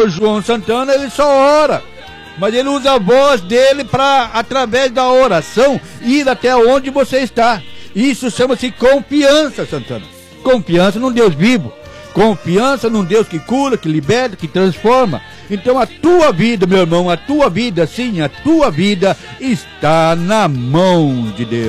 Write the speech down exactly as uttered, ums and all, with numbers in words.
pastor João Santana, ele só ora, mas ele usa a voz dele para, através da oração, ir até onde você está. Isso chama-se confiança, Santana. Confiança num Deus vivo, confiança num Deus que cura, que liberta, que transforma. Então a tua vida, meu irmão, a tua vida, sim, a tua vida está na mão de Deus.